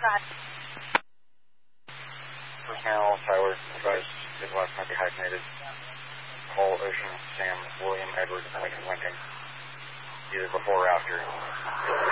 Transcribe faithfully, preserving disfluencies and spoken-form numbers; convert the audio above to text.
Personnel, Tyler, advised his last might be hyphenated. Paul, Ocean, Sam, William, Edward, Lincoln, Lincoln. Either before or after.